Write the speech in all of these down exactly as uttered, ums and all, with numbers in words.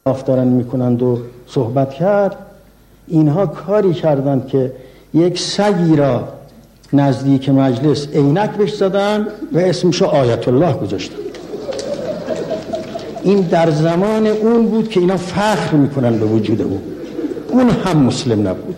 دارن میکنند و صحبت کرد، اینها کاری کردند که یک سگی را نزدیک مجلس عینک بهش زدن و اسمشو آیت الله گذاشتن. این در زمان اون بود که اینا فخر میکنن به وجود او. اون هم مسلم نبود.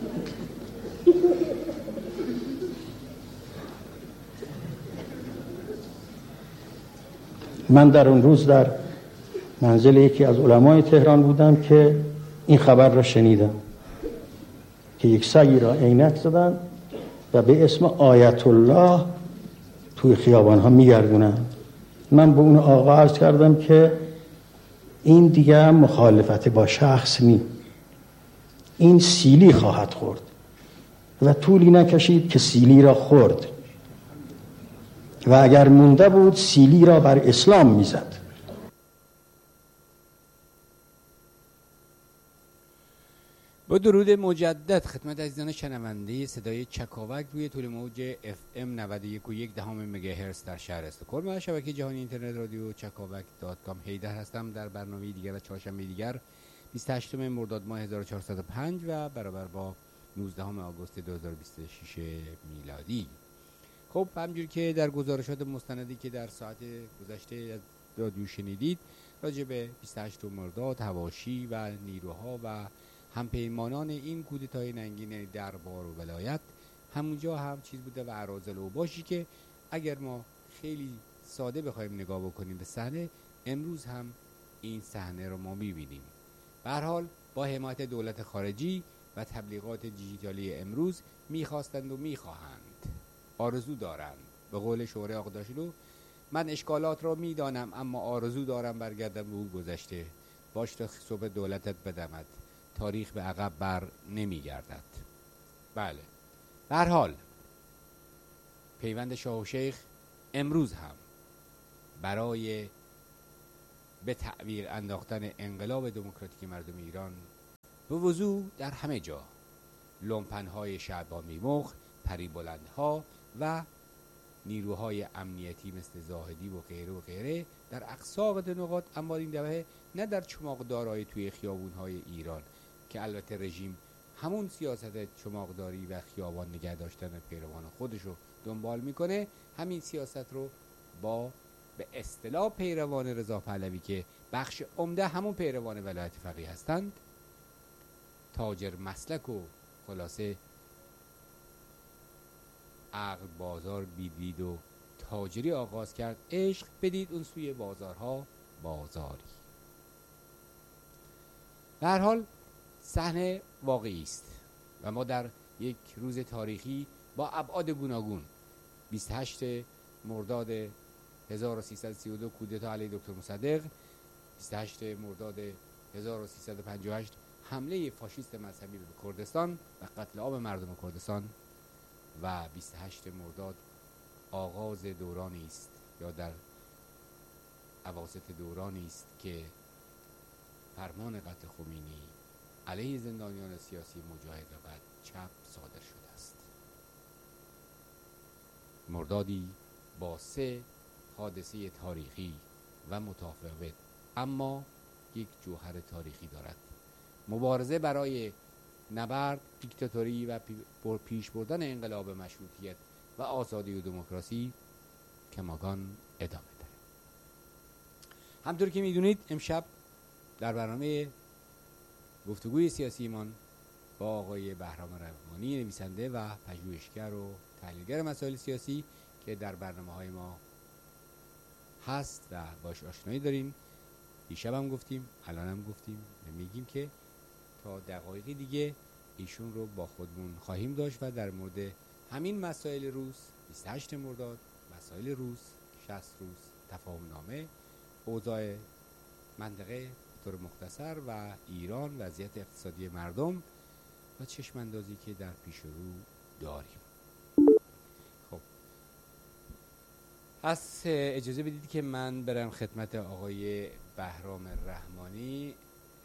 من در اون روز در منزل یکی از علمای تهران بودم که این خبر را شنیدم که یک سگی را عینک زدن و به اسم آیت الله توی خیابان ها میگردونن. من به اون آقا عرض کردم که این دیگه مخالفت با شخص نی، این سیلی خواهد خورد و طولی نکشید که سیلی را خورد و اگر مونده بود سیلی را بر اسلام میزد. با درود مجدد خدمت عزیزان شنونده صدای چکاوک روی طول موج اف ام نود و یک و یک دهم مگاهرتز در شهر استکهلم و شبکه جهانی اینترنت رادیو چکاوک دات کام حیدر هستم در برنامه دیگر و چهارشنبه دیگر بیست و هشتم مرداد ماه هزار و چهارصد و پنج و برابر با نوزدهم آگوست دو هزار و بیست و شش میلادی. خب همجور که در گزارشات مستندی که در ساعت گذشته از رادیو شنیدید راجع به بیست و هشتم مرداد حواشی و نیروها و همپیمانان این کودتای ننگین دربار و ولایت همونجا هم چیز بوده و اراذل و باشی که اگر ما خیلی ساده بخوایم نگاه بکنیم به صحنه، امروز هم این صحنه رو ما می‌بینیم. به هر حال با حمایت دولت خارجی و تبلیغات دیجیتالی امروز می‌خواستند و می‌خواهند، آرزو دارند. به قول شوره آقداشلو، من اشکالات را می‌دانم اما آرزو دارم برگردم به او گذشته، باش تا صبح دولتت بدمد، تاریخ به عقب بر نمی گردد. بله، به هر حال پیوند شاه و شیخ امروز هم برای به تعویق انداختن انقلاب دموکراتیک مردم ایران به وضوح در همه جا لومپن‌های شعبانی مخ، پریبلندها و نیروهای امنیتی مثل زاهدی و غیره و غیره در اقصا نقاط، اما این دفعه نه در چماقدارای توی خیابون‌های ایران که البته رژیم همون سیاست چماقداری و خیابان نگه داشتن پیروان خودشو دنبال میکنه، همین سیاست رو با به اصطلاح پیروان رضا پهلوی که بخش عمده همون پیروان ولایت فقیه هستند، تاجر مسلک و خلاصه عقل بازار بیدید و تاجری آغاز کرد. عشق بدید اون سوی بازارها بازاری. به هر حال صحنه واقعی است و ما در یک روز تاریخی با ابعاد گوناگون، بیست و هشتم مرداد هزار و سیصد و سی و دو کودتا علیه دکتر مصدق، بیست و هشتم مرداد هزار و سیصد و پنجاه و هشت حمله فاشیست مذهبی به کردستان و قتل عام مردم کردستان و بیست و هشتم مرداد آغاز دورانی است یا در اواسط دورانی است که فرمان قتل خمینی علیه زندانیان سیاسی مجاهد و بعد چپ صادر شده است. مردادی با سه حادثه تاریخی و متفاوت اما یک جوهر تاریخی دارد. مبارزه برای نبرد دیکتاتوری و پیش بردن انقلاب مشروطیت و آزادی و دموکراسی کماکان ادامه دارد. همطور که میدونید امشب در برنامه گفتگوی سیاسی ایمان با آقای بهرام رحمانی، نویسنده و پژوهشگر و تحلیلگر مسائل سیاسی که در برنامه‌های ما هست و باش آشنایی داریم، دیشب هم گفتیم، الان هم گفتیم، میگیم که تا دقایقی دیگه ایشون رو با خودمون خواهیم داشت و در مورد همین مسائل روز، بیست و هشتم مرداد، مسائل روز، شصت روز، تفاهم نامه، اوضاع منطقه طور مختصر و ایران، وضعیت اقتصادی مردم و چشم اندازی که در پیش رو داریم. خب پس اجازه بدید که من برم خدمت آقای بهرام رحمانی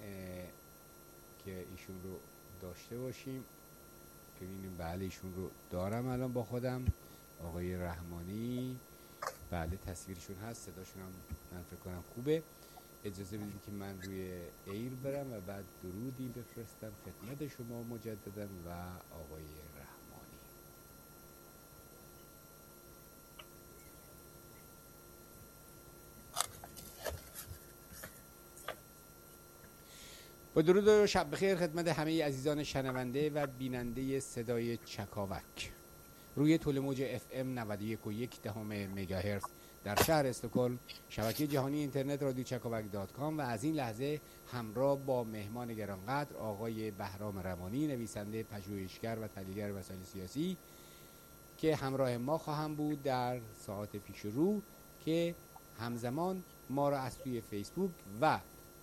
که ایشون رو داشته باشیم که ببینیم. بله ایشون رو دارم الان با خودم. آقای رحمانی، بله تصویرشون هست، صداشون هم من فکر کنم خوبه. اجازه بدید که من روی ایر برم و بعد درودی بفرستم خدمت شما مجددا و آقای رحمانی. با درود و شب بخیر خدمت همه عزیزان شنونده و بیننده صدای چکاوک روی طول موج اف ام نود و یک و یک دهم مگاهرتز در شهر استکهلم، شبکه جهانی اینترنت رادیو چکاوک دات کام و از این لحظه همراه با مهمان گرانقدر آقای بهرام روانی، نویسنده، پژوهشگر و تحلیلگر مسائل سیاسی که همراه ما خواهم بود در ساعات پیش رو که همزمان ما را از توی فیسبوک و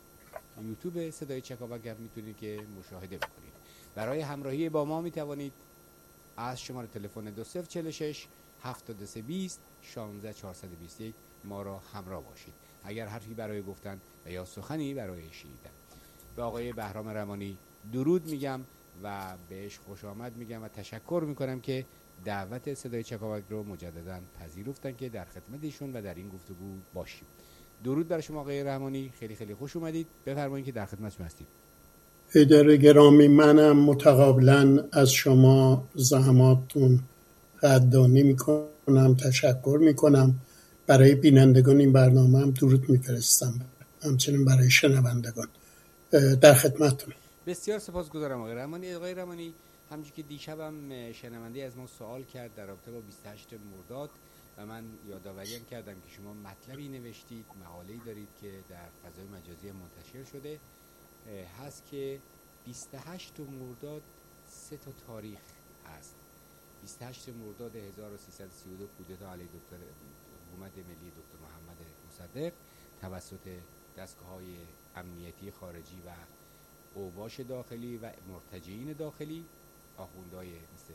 یوتیوب صدای چکاوک هم میتونید که مشاهده بکنید. برای همراهی با ما میتوانید از شماره تلفن دو صفر چهل و شش هفتاد و سه بیست شانزده چهارصد و بیست و یک ما را همراه باشید. اگر حرفی برای گفتن و یا سخنی برای شنیدن. به آقای بهرام روانی درود میگم و بهش خوش آمد میگم و تشکر میکنم که دعوت صدای چکاوک رو مجددا پذیرفتن که در خدمت ایشون و در این گفتگو باشیم. درود بر شما آقای رحمانی، خیلی خیلی خوش اومدید. بفرمایید که در خدمتتون هستیم. اداره گرامی، منم متقابلا از شما زحماتتون قدردانی میکنم، تشکر میکنم. برای بینندگان این برنامه هم درود میفرستم، همچنین برای شنوندگان. در خدمتتون. بسیار سپاسگزارم آقای رحمانی. آقای رحمانی، همونجوری که دیشبم شنونده از ما سوال کرد در رابطه با بیست و هشتم مرداد و من یادآوری کردم که شما مطلبی نوشتید، مقاله‌ای دارید که در فضای مجازی منتشر شده هست که بیست و هشتم مرداد سه تا تاریخ هست. بیست و هشتم مرداد هزار و سیصد و سی و دو کودتا علیه دکتر حکومت ملی دکتر محمد مصدق توسط دستگاه‌های امنیتی خارجی و اوباش داخلی و مرتجعین داخلی، آخوندهای مثل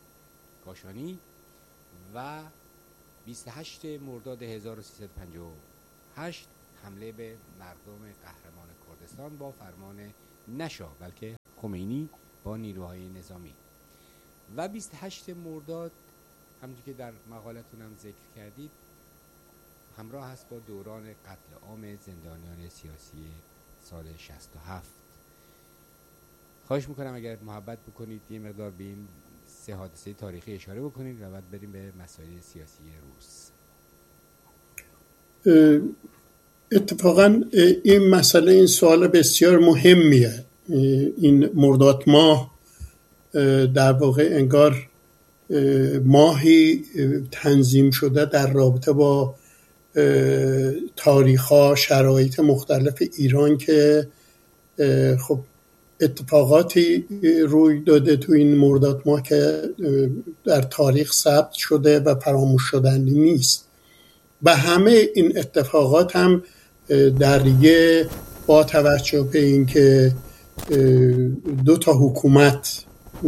کاشانی، و بیست و هشتم مرداد هزار و سیصد و پنجاه و هشت حمله به مردم قهرمان کردستان با فرمان نه شاه بلکه خمینی با نیروهای نظامی. و بیست و هشتم مرداد همونطور که در مقالتون هم ذکر کردید همراه هست با دوران قتل عام زندانیان سیاسی سال شصت و هفت. خواهش میکنم اگر محبت بکنید یه مقدار به این سه حادثه تاریخی اشاره بکنید و بعد بریم به مسائل سیاسی روز. اتفاقا این مسئله، این سوال بسیار مهمیه. این مرداد ماه در واقع انگار ماهی تنظیم شده در رابطه با تاریخ‌ها، شرایط مختلف ایران که خب اتفاقاتی روی داده تو این مرداد ماه که در تاریخ ثبت شده و فراموش شدنی نیست. و همه این اتفاقات هم در یه با توجه به این که دو تا حکومت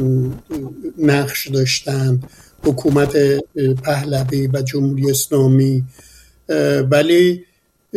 نقش داشتن، حکومت پهلوی و جمهوری اسلامی، ولی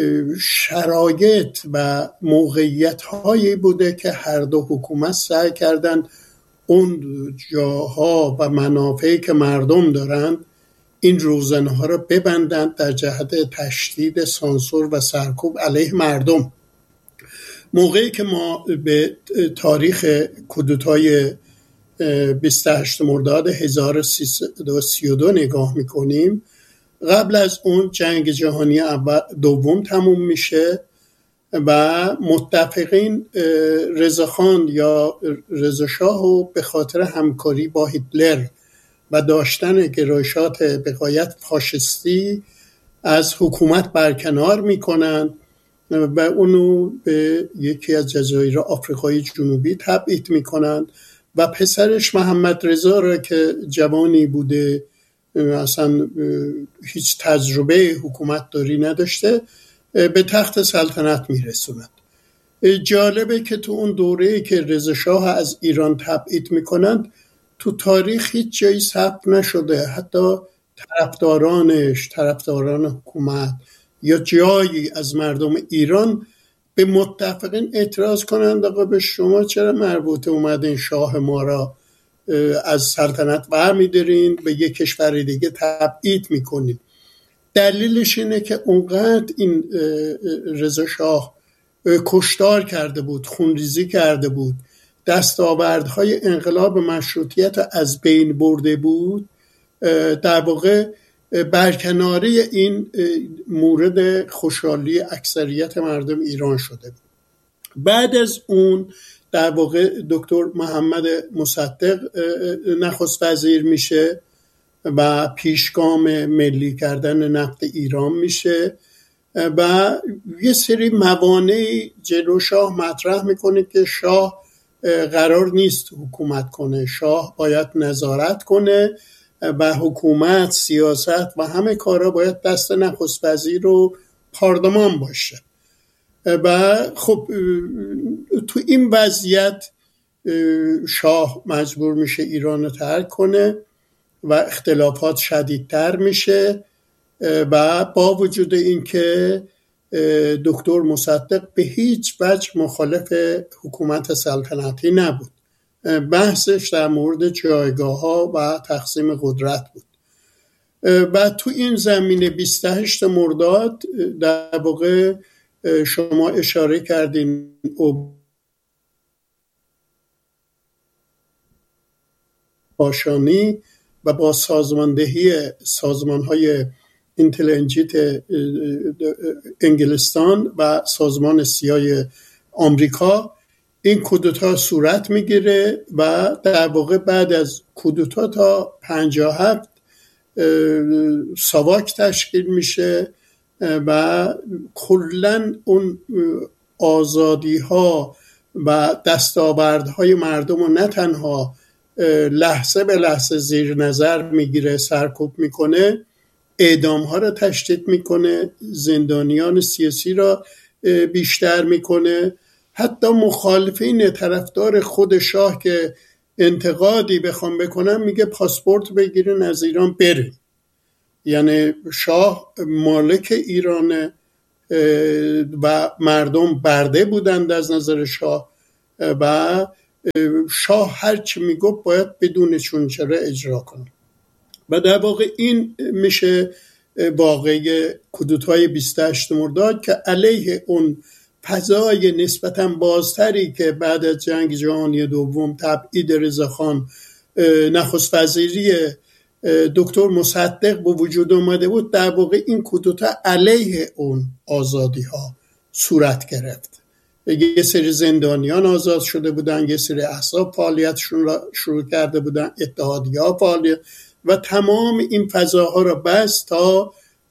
شرایط و موقعیت هایی بوده که هر دو حکومت سعی کردن اون جاها و منافعی که مردم دارن این روزنه ها رو ببندند در جهت تشدید سانسور و سرکوب علیه مردم. موقعی که ما به تاریخ کودتای بیست و هشتم مرداد هزار و سیصد و سی و دو نگاه میکنیم، قبل از اون جنگ جهانی اول دوم تموم میشه و متفقین رضاخان یا رضاشاه رو به خاطر همکاری با هیتلر و داشتن گرایشات به غایت فاشisتی از حکومت برکنار میکنن و اونو به یکی از جزایر آفریقای جنوبی تبعید میکنن و پسرش محمد رضا را که جوانی بوده، اصلا هیچ تجربه حکومت داری نداشته، به تخت سلطنت میرسوند. جالبه که تو اون دوره‌ای که رضا شاه از ایران تبعید میکنند تو تاریخ هیچ جایی ثبت نشده، حتی طرفدارانش، طرفداران حکومت یا جایی از مردم ایران به متفقین اعتراض کنند آقا به شما چرا مربوطه اومدین شاه ما را از سلطنت برمی‌دارین به یک کشور دیگه تبعید میکنید. دلیلش اینه که اونقدر این رضا شاه کشتار کرده بود، خونریزی کرده بود، دستاوردهای انقلاب مشروطیت از بین برده بود، در واقع برکناری این مورد خوشحالی اکثریت مردم ایران شده بود. بعد از اون در واقع دکتر محمد مصدق نخست وزیر میشه و پیشگام ملی کردن نفت ایران میشه و یه سری موانعی جلو شاه مطرح میکنه که شاه قرار نیست حکومت کنه، شاه باید نظارت کنه و حکومت، سیاست و همه کارا باید دست نخست وزیر و پارلمان باشه. و خب تو این وضعیت شاه مجبور میشه ایران رو ترک کنه و اختلافات شدیدتر میشه و با وجود اینکه دکتر مصدق به هیچ وجه مخالف حکومت سلطنتی نبود، بحثش در مورد جایگاه ها و تقسیم قدرت بود. و تو این زمینه بیست و هشتم مرداد در واقع شما اشاره کردین باشانی و با سازماندهی سازمان‌های اینتلیجنت انگلستان و سازمان سیای آمریکا این کودتا صورت میگیره و در واقع بعد از کودتا تا پنجاه و هفت ساواک تشکیل میشه و کلن اون آزادی ها و دستاوردهای مردم رو نه تنها لحظه به لحظه زیر نظر میگیره، سرکوب میکنه، اعدام ها رو تشدید میکنه، زندانیان سیاسی را بیشتر میکنه. حتی مخالفین طرفدار خود شاه که انتقادی بخوام بکنم میگه پاسپورت بگیرین از ایران برین. یعنی شاه مالک ایرانه و مردم برده بودند از نظر شاه و شاه هر چی میگفت باید بدون چونچره اجرا کنه. و در واقع این میشه واقعی کودتای بیست و هشتم مرداد که علیه اون فضای نسبتاً بازتری که بعد از جنگ جهانی دوم تبعید رضاخان نخست وزیری دکتر مصدق به وجود اومده بود، در واقع این کودتا علیه اون آزادی ها صورت گرفت. یه سری زندانیان آزاد شده بودن، یه سری احزاب فعالیتشون را شروع کرده بودن، اتحادیه ها فعالیت و تمام این فضاها را بست تا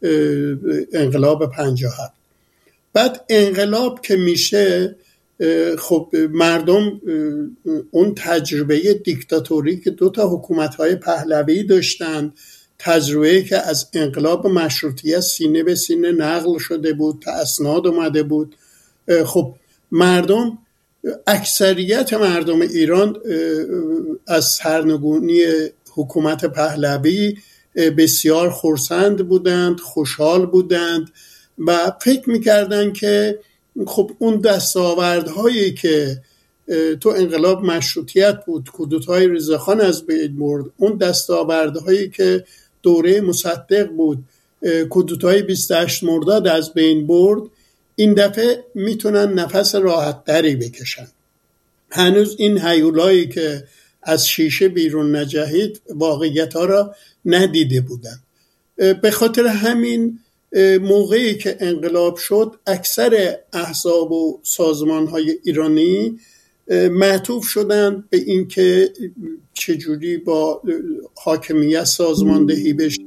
انقلاب پنجاه و هفت. بعد انقلاب که میشه خب مردم اون تجربه دیکتاتوری که دو تا حکومت‌های پهلوی داشتن، تجربه که از انقلاب مشروطیت سینه به سینه نقل شده بود، تا اسناد اومده بود، خب مردم، اکثریت مردم ایران از سرنگونی حکومت پهلوی بسیار خرسند بودند، خوشحال بودند و فکر میکردن که خب اون دستاوردهایی که تو انقلاب مشروطیت بود، کودتای رضاخان از بین برد، اون دستاوردهایی که دوره مصدق بود، کودتای بیست و هشتم مرداد از بین برد، این دفعه میتونن نفس راحت تری بکشن. هنوز این هیولایی که از شیشه بیرون نجهید واقعیت ها را ندیده بودن. به خاطر همین موقعی که انقلاب شد اکثر احزاب و سازمان‌های ایرانی معطوف شدن به این که چجوری با حاکمیت سازماندهی بشه،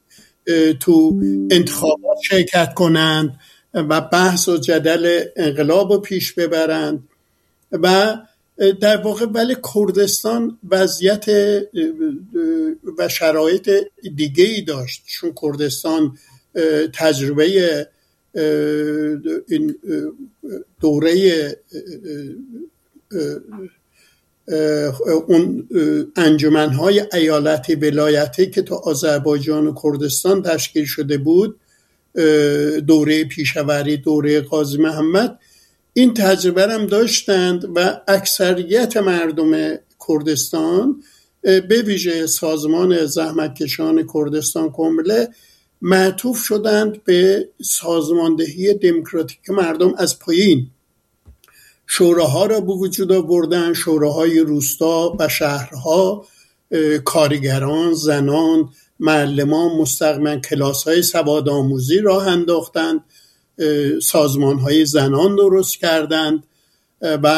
تو انتخابات شرکت کنند و بحث و جدل انقلاب رو پیش ببرند. و در واقع ولی کردستان وضعیت و شرایط دیگه‌ای داشت، چون کردستان تجربه این دوره اون انجمن‌های ایالتی ولایتی که تا آذربایجان و کردستان تشکیل شده بود، دوره پیشاوری، دوره قاضی محمد، این تجربه هم داشتند و اکثریت مردم کردستان به ویژه سازمان زحمتکشان کردستان کامله معطوف شدند به سازماندهی دموکراتیک مردم از پایین. شوراها را به وجود آوردن، شوراهای روستا و شهرها، کارگران، زنان، معلمان مستقیما کلاس‌های سوادآموزی راه انداختند، سازمان‌های زنان درست کردند و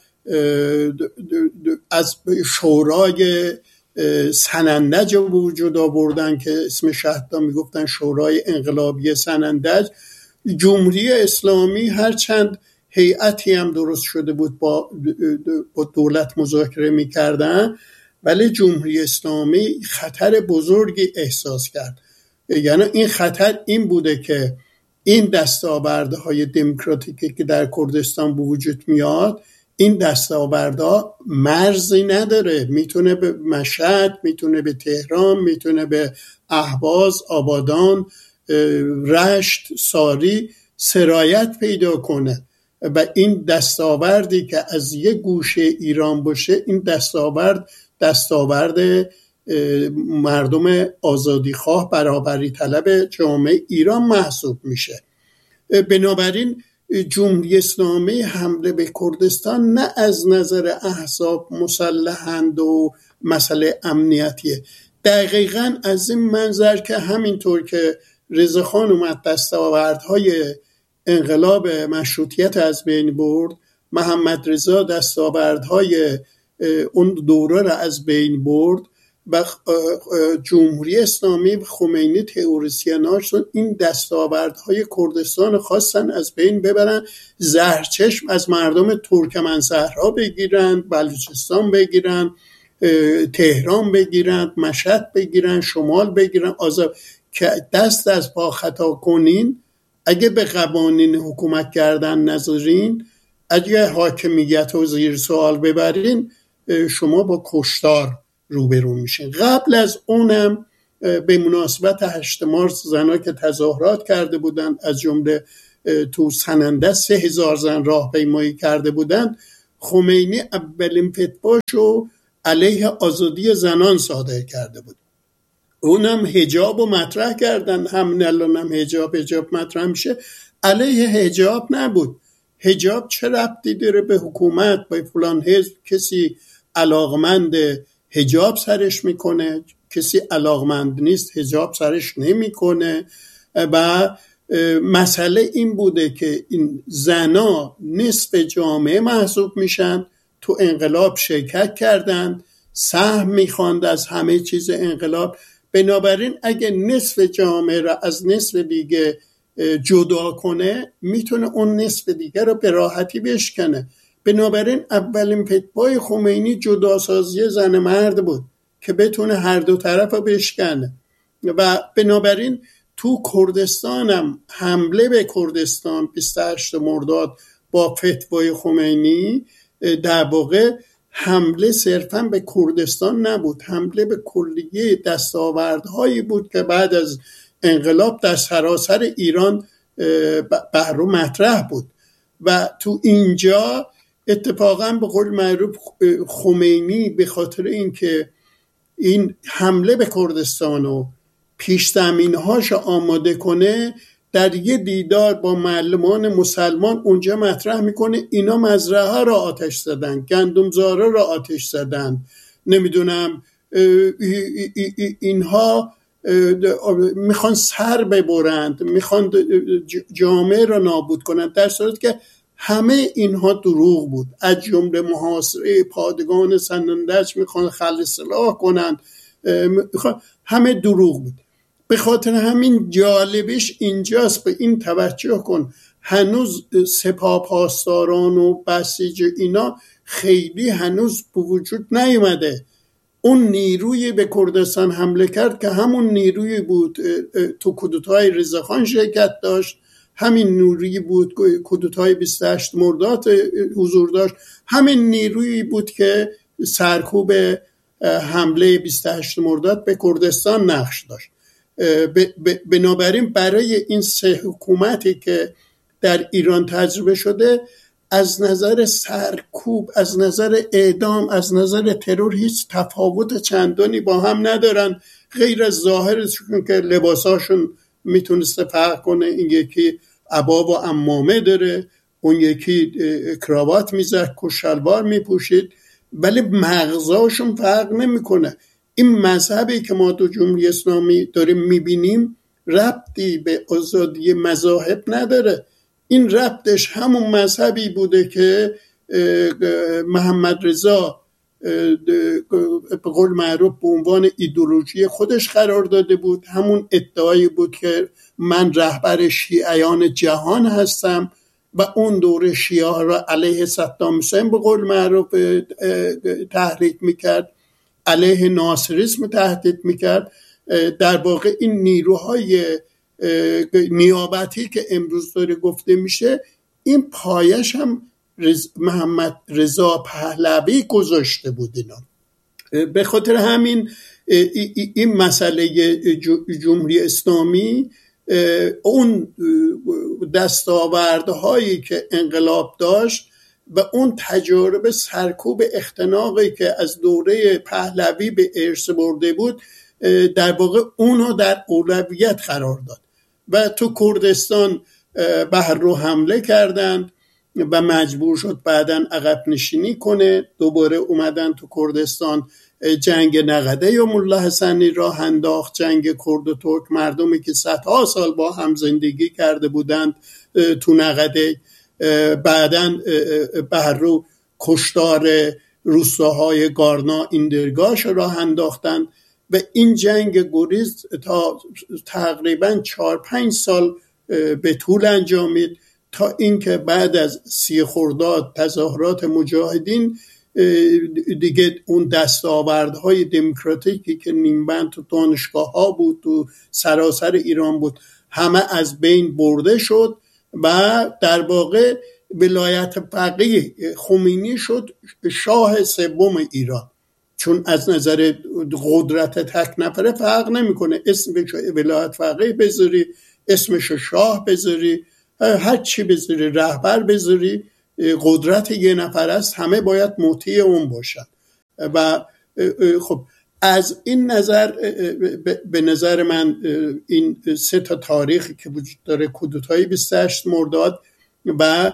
از شورای سنندج به وجود آوردن که اسم شهدا میگفتن شورای انقلابی سنندج. جمهوری اسلامی هرچند هیئتی هم درست شده بود با دولت مذاکره میکردن، ولی جمهوری اسلامی خطر بزرگی احساس کرد. یعنی این خطر این بوده که این دستاوردهای دموکراتیکی که در کردستان به وجود میاد، این دستاوردها مرزی نداره، میتونه به مشهد، میتونه به تهران، میتونه به اهواز، آبادان، رشت، ساری سرایت پیدا کنه و این دستاوردی که از یک گوشه ایران باشه، این دستاورد دستاورد مردم آزادیخواه، برابری طلب جامعه ایران محسوب میشه. بنابراین جمهوری اسلامی حمله به کردستان نه از نظر احزاب مسلحند و مسئله امنیتیه، دقیقاً از این منظر که همینطور که رضاخان اومد دستاوردهای انقلاب مشروطیت از بین برد، محمد رضا دستاوردهای اون دوره را از بین برد و جمهوری اسلامی و خمینی تئوریسیناشون این دستاوردهای کردستان خواستن از بین ببرن، زهرچشم از مردم ترکمن صحرا بگیرن، بلوچستان بگیرن، تهران بگیرن، مشهد بگیرن، شمال بگیرن، آزاد که دست از پا خطا کنین، اگه به قوانین حکومت کردن نذارین، اگه حاکمیت رو زیر سوال ببرین، شما با کشتار روبرو میشین. قبل از اونم به مناسبت هشت مارس زنها که تظاهرات کرده بودن، از جمله تو سننده سه هزار زن راهپیمایی کرده بودن، خمینی اولین فتواشو علیه آزادی زنان صادر کرده بود. اونم حجاب رو مطرح کردن، همین الان هم حجاب حجاب مطرح میشه، علیه حجاب نبود. حجاب چه ربطی داره به حکومت، به فلان حزب؟ کسی علاقمند حجاب سرش میکنه، کسی علاقمند نیست حجاب سرش نمیکنه. و مسئله این بوده که این زنا نصف جامعه محسوب میشن، تو انقلاب شرکت کردن، سهم میخواند از همه چیز انقلاب. بنابراین اگه نصف جامعه را از نصف دیگه جدا کنه، میتونه اون نصف دیگه رو به راحتی بشکنه. بنابراین اولین فتوای خمینی جداسازی زن مرد بود که بتونه هر دو طرف رو بشکنه. و بنابراین تو کردستانم حمله به کردستان بیست و هشتم مرداد با فتوای خمینی در واقع حمله صرفاً به کردستان نبود، حمله به کلیه دستاوردهایی بود که بعد از انقلاب در سراسر ایران بر رو مطرح بود. و تو اینجا اتفاقاً به قول معروف خمینی به خاطر اینکه این حمله به کردستان و پیش زمینهاش آماده کنه، در یه دیدار با معلمان مسلمان اونجا مطرح میکنه اینا مزرعه ها را آتش زدن، گندمزارا را آتش زدن، نمیدونم اینها میخوان سر ببرند، میخوان جامعه را نابود کنند، در صورتی که همه اینها دروغ بود. از جمله محاصره پادگان سنندج میخوان خلع سلاح کنند، همه دروغ بود. به خاطر همین جالبش اینجاست، به این توجه کن، هنوز سپاه پاسداران و بسیج اینا خیلی هنوز به وجود نیامده. اون نیروی به کردستان حمله کرد که همون نیروی بود تو کودتای رضاخان شرکت داشت، همین نیروی بود کودتای بیست و هشت مرداد حضور داشت، همین نیروی بود که سرکوب حمله بیست و هشت مرداد به کردستان نقش داشت. بنابراین برای این سه حکومتی که در ایران تجربه شده، از نظر سرکوب، از نظر اعدام، از نظر ترور هیچ تفاوت چندانی با هم ندارن، غیر از ظاهرشون که لباساشون میتونسته فرق کنه. این یکی عبا و عمامه داره، اون یکی کراوات میزد، کشلوار میپوشید، ولی مغزاشون فرق نمیکنه. این مذهبی که ما تو جمهوری اسلامی داریم میبینیم ربطی به آزادی مذاهب نداره. این ربطش همون مذهبی بوده که محمد رضا به قول معروف به عنوان ایدئولوژی خودش قرار داده بود. همون ادعایی بود که من رهبر شیعیان جهان هستم و اون دوره شیعه را علیه صدام حسین به قول معروف تحریک میکرد، علیه ناصریسم تهدید میکرد. در واقع این نیروهای نیابتی که امروز داره گفته میشه، این پایش هم رز... محمد رضا پهلوی گذاشته بود اینا. به خاطر همین این مسئله جمهوری اسلامی اون دستاوردهایی که انقلاب داشت و اون تجارب سرکوب اختناقی که از دوره پهلوی به ارث برده بود، در واقع اونو در اولویت قرار داد و تو کردستان بحر رو حمله کردند و مجبور شد بعدن عقب نشینی کنه. دوباره اومدن تو کردستان جنگ نقده یا ملا حسنی راه انداخت، جنگ کرد و ترک، مردمی که صدها سال با هم زندگی کرده بودند تو نقده. بعدن بحر رو کشتار روستاهای گارنا ایندرگاش راه انداختن و این جنگ گریز تا تقریبا چهار پنج سال به طول انجامید تا اینکه بعد از سی خرداد تظاهرات مجاهدین دیگه اون دستاوردهای دموکراتیکی که نیمبند تو دانشگاه ها بود، تو سراسر ایران بود، همه از بین برده شد و در واقع ولایت فقیه خمینی شد شاه سوم ایران. چون از نظر قدرت تک نفره فرق نمیکنه، اسمش ولایت فقیه بذاری، اسمش شاه بذاری، هر چی بذاری، رهبر بذاری، قدرت یه نفر است، همه باید مطیع اون باشن. و خب از این نظر به نظر من این سه تا تاریخی که وجود داره، کودتای بیست و هشت مرداد و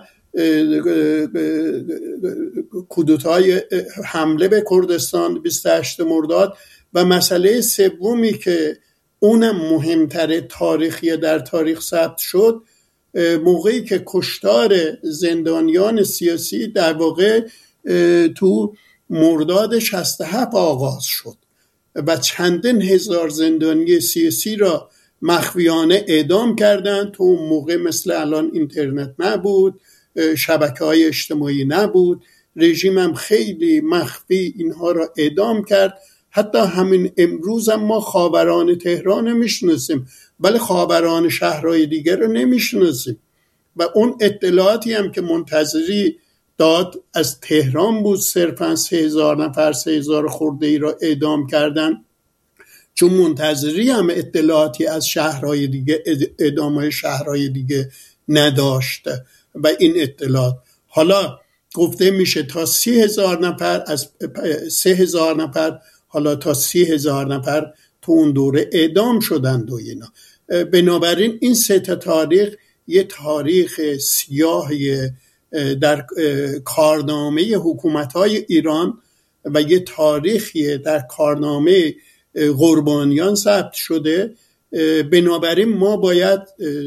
کودتای حمله به کردستان بیست و هشت مرداد و مسئله سومی که اونم مهمتر تاریخی در تاریخ ثبت شد، موقعی که کشتار زندانیان سیاسی در واقع تو مرداد شصت و هفت آغاز شد و چندین هزار زندانی سیاسی را مخفیانه اعدام کردند. تو اون موقع مثل الان اینترنت نبود، شبکه‌های اجتماعی نبود، رژیم هم خیلی مخفی اینها را اعدام کرد. حتی همین امروز هم ما خاوران تهران میشناسیم ولی خاوران شهرهای دیگر رو نمیشناسیم و اون اطلاعاتی هم که منتظری داد از تهران بود، صرفا سه هزار نفر سه هزار خورده ای را اعدام کردن، چون منتظری هم اطلاعاتی از شهرهای دیگه، اعدامهای شهرهای دیگه نداشته و این اطلاعات حالا گفته میشه تا سی هزار نفر از سه هزار نفر حالا تا سی هزار نفر تو اون دوره اعدام شدند و اینا. بنابراین این سه تا تاریخ یه تاریخ سیاهی در کارنامه حکومت‌های ایران و یه تاریخی در کارنامه قربانیان ثبت شده. بنابراین ما باید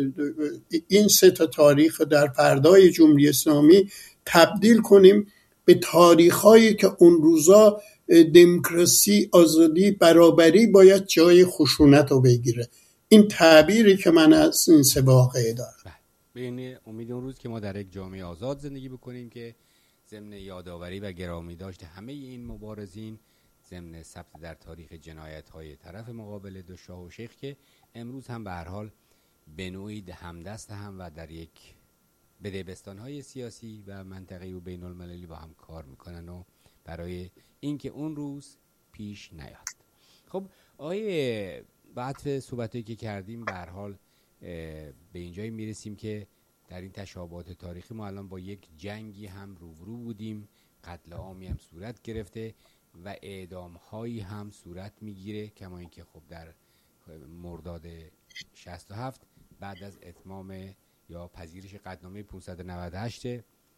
این سه تا تاریخ در پردای جمهوری اسلامی تبدیل کنیم به تاریخ‌هایی که اون روزا دموکراسی، آزادی، برابری باید جای خشونت رو بگیره. این تعبیری که من از این سه واقعه دارم. به این امید اون روز که ما در یک جامعه آزاد زندگی بکنیم که ضمن یادآوری و گرامی داشت همه این مبارزین، ضمن ثبت در تاریخ جنایت‌های طرف مقابل دو شاه و شیخ که امروز هم به هر حال به نوعی همدست هم و در یک بدبستان‌های سیاسی و منطقه‌ای و بین المللی با هم کار میکنن و برای اینکه اون روز پیش نیاد. خب آقای بعد صحبتایی که کردیم به هر حال به اینجایی میرسیم که در این تشابهات تاریخی ما الان با یک جنگی هم روبرو بودیم، قتل عامی هم صورت گرفته و اعدام هایی هم صورت میگیره، کما اینکه خب در مرداد شصت و هفت بعد از اتمام یا پذیرش قطعنامه پانصد و نود و هشت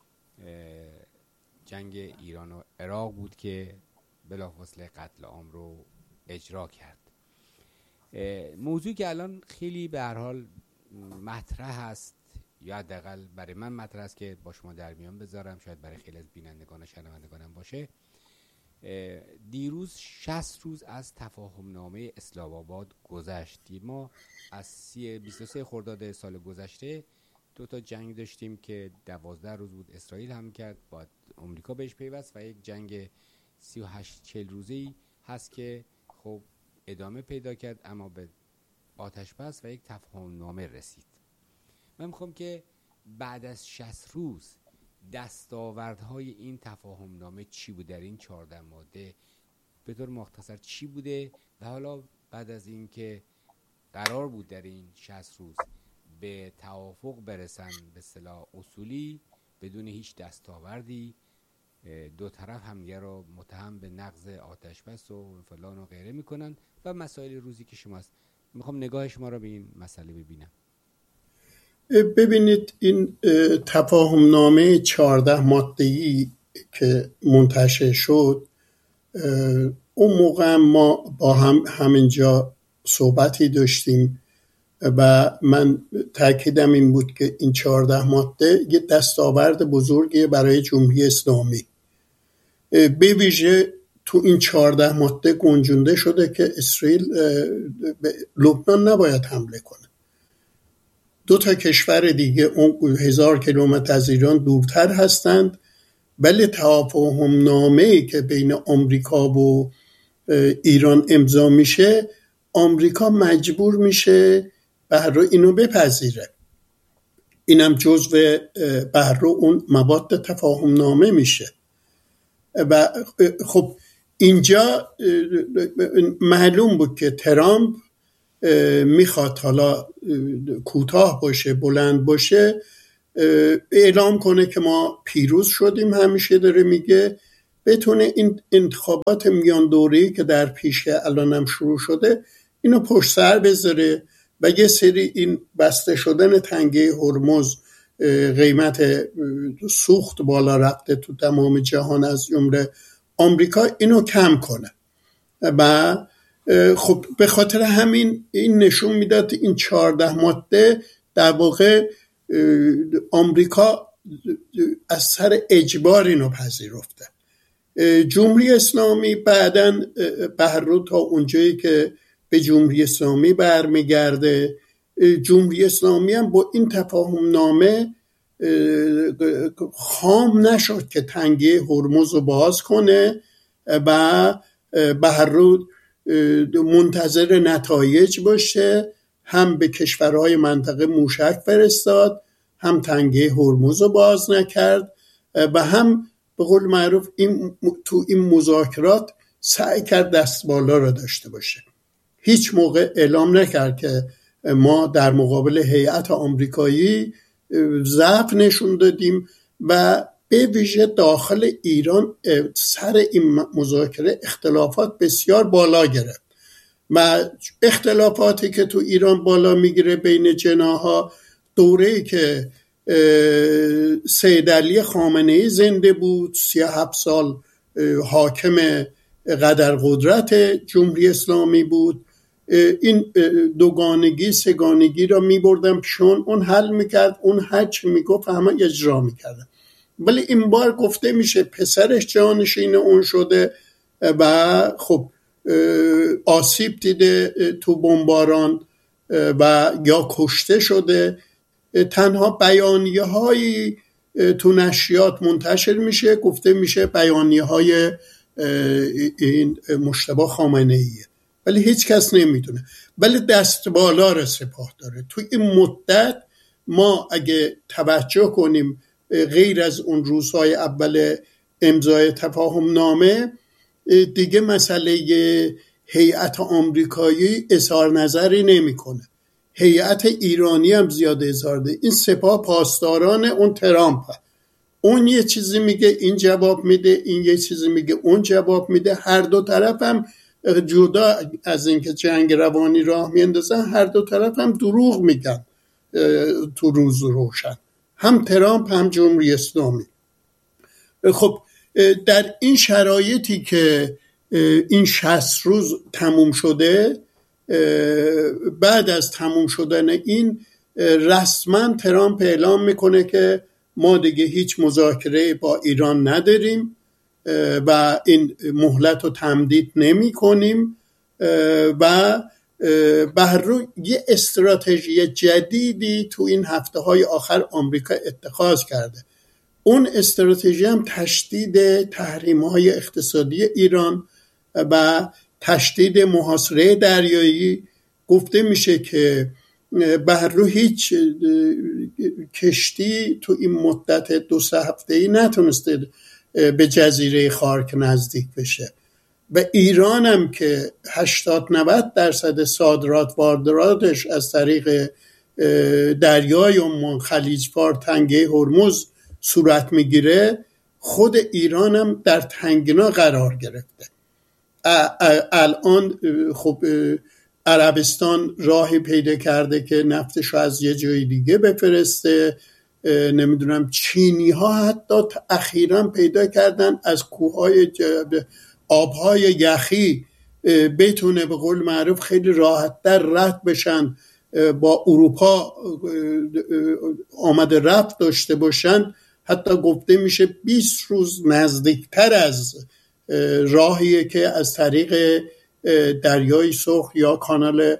جنگ ایران و عراق بود که بلافاصله قتل عام رو اجرا کرد. موضوعی که الان خیلی به هر حال مطرح است، یا حداقل برای من مطرح است که با شما در میان بذارم، شاید برای خیلی از بینندگان و شنوندگانم باشه. دیروز شصت روز از تفاهم نامه اسلام آباد گذشت. ما از بیست و سه خرداد سال گذشته دو تا جنگ داشتیم که دوازده روز بود اسرائیل هم کرد، بعد آمریکا بهش پیوست، و یک جنگ سی و هشت چهل روزه‌ای هست که خب ادامه پیدا کرد اما به آتش بس و یک تفاهم نامه رسید. من میخوام که بعد از شصت روز دستاوردهای این تفاهم نامه چی بود، در این چهارده ماده به طور مختصر چی بوده، و حالا بعد از این که قرار بود در این شصت روز به توافق برسن به اصطلاح اصولی بدون هیچ دستاوردی، دو طرف همدیگه رو متهم به نقض آتش بس و فلان و غیره میکنن و مسائل روزی که شماست. میخوام نگاه شما رو به این مسئله ببینم. ببینید، این تفاهم نامه چهارده ماده‌ای که منتشر شد، اون موقع ما با هم همینجا صحبتی داشتیم و من تأکیدم این بود که این چهارده ماده یه دستاورد بزرگی برای جمهوری اسلامی. به ویژه تو این چهارده ماده گنجونده شده که اسرائیل به لبنان نباید حمله کنه. دو تا کشور دیگه اون هزار کیلومتر از ایران دورتر هستند، ولی توافق نامه‌ای که بین آمریکا و ایران امضا میشه، آمریکا مجبور میشه بهر اینو بپذیره. اینم جزو بهر اون مواد تفاهم نامه میشه. و خب اینجا معلوم بود که ترامپ میخواد حالا کوتاه باشه بلند باشه اعلام کنه که ما پیروز شدیم، همیشه داره میگه، بتونه این انتخابات میان دوره‌ای که در پیشه الانم شروع شده اینو پشت سر بذاره و یه سری این بسته شدن تنگه هرمز، قیمت سوخت بالا رفته تو تمام جهان از جمله آمریکا، اینو کم کنه. و خب به خاطر همین این نشون میداد این چهارده ماده در واقع آمریکا از سر اجبار اینو پذیرفته. جمهوری اسلامی بعداً بهرو تا اونجایی که به جمهوری اسلامی برمیگرده، جمهوری اسلامی هم با این تفاهم نامه خام نشد که تنگه هرمز رو باز کنه و بهرو منتظر نتایج باشه. هم به کشورهای منطقه موشک فرستاد، هم تنگه هرمز رو باز نکرد و هم به قول معروف این تو این مذاکرات سعی کرد دست بالا رو داشته باشه. هیچ موقع اعلام نکرد که ما در مقابل هیئت آمریکایی ضعف نشون دادیم و به ویژه داخل ایران سر این مذاکره اختلافات بسیار بالا گرفت و اختلافاتی که تو ایران بالا میگیره بین جناح‌ها، دوره‌ای که سید علی خامنه‌ای زنده بود، سی و هفت سال حاکم قدر قدرت جمهوری اسلامی بود، این دوگانگی سگانگی را میبردن پیشون، اون حل میکرد، اون هرچی میگفت همه اجرا میکردن. ولی این بار گفته میشه پسرش جانشین اون شده و خب آسیب دیده تو بمباران و یا کشته شده. تنها بیانیه هایی تو نشریات منتشر میشه، گفته میشه بیانیه های این مجتبی خامنه‌ایه، ولی هیچ کس نمیدونه. ولی دست بالا را سپاه داره. تو این مدت ما اگه توجه کنیم غیر از اون روزهای اول امضای تفاهم نامه دیگه مسئله هیئت آمریکایی اظهار نظری نمی کنه. هیئت ایرانی هم زیاد اظهار ده. این سپاه پاسداران اون ترامپ هست. اون یه چیزی میگه این جواب میده، این یه چیزی میگه اون جواب میده. هر دو طرف هم جدا از اینکه جنگ روانی راه میندازن، هر دو طرف هم دروغ میگن تو روز روشن، هم ترامپ هم جمهوری اسلامی. خب در این شرایطی که این شصت روز تموم شده، بعد از تموم شدن این رسما ترامپ اعلام میکنه که ما دیگه هیچ مذاکره با ایران نداریم و این مهلت رو تمدید نمی کنیم و به هر روی یه استراتژی جدیدی تو این هفته های آخر آمریکا اتخاذ کرده. اون استراتژی هم تشدید تحریم های اقتصادی ایران و تشدید محاصره دریایی. گفته میشه که به هر روی هیچ کشتی تو این مدت دو سه هفته‌ای نتونسته به جزیره خارک نزدیک بشه و ایران هم که هشتاد نود درصد صادرات وارداتش از طریق دریای عمان، خلیج فارس، تنگه هرمز صورت میگیره، خود ایران هم در تنگنا قرار گرفته. الان خب عربستان راهی پیدا کرده که نفتشو از یه جای دیگه بفرسته. نمیدونم چینی ها حتی اخیراً پیدا کردن از کوههای آبهای یخی بتونه به قول معروف خیلی راحت‌تر رد بشن، با اروپا آمده رفت داشته باشن. حتی گفته میشه بیست روز نزدیکتر از راهیه که از طریق دریای سرخ یا کانال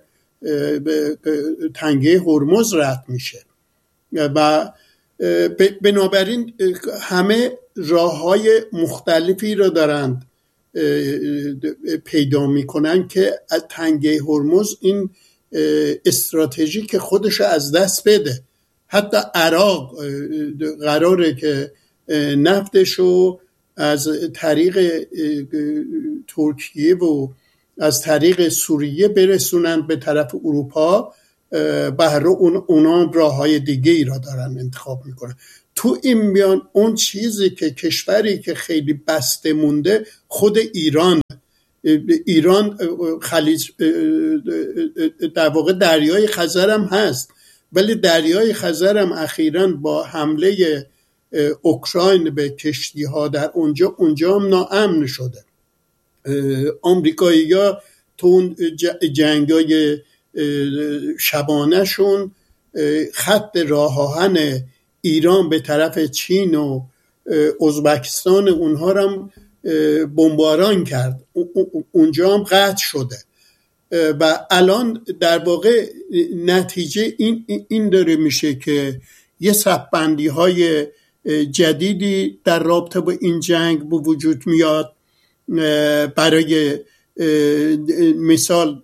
تنگه هرمز رد میشه و بنابراین همه راه‌های مختلفی رو دارند پیدا میکنن که از تنگه هرمز این استراتژی که خودش از دست بده. حتی عراق قراره که نفتشو از طریق ترکیه و از طریق سوریه برسونن به طرف اروپا، بهر اون اونا راههای دیگه ای را دارن انتخاب میکنن. تو این میان اون چیزی که کشوری که خیلی بسته مونده خود ایران ایران خلیج در واقع دریای خزر هم هست، ولی دریای خزر هم اخیراً با حمله اوکراین به کشتی ها در اونجا اونجا هم ناامن شده. آمریکایی‌ها تو اون جنگای شبانه شون خط راه آهن ایران به طرف چین و ازبکستان اونها هم بمباران کرد، اونجا هم قطع شده و الان در واقع نتیجه این این داره میشه که یه صف‌بندی های جدیدی در رابطه با این جنگ به وجود میاد. برای مثال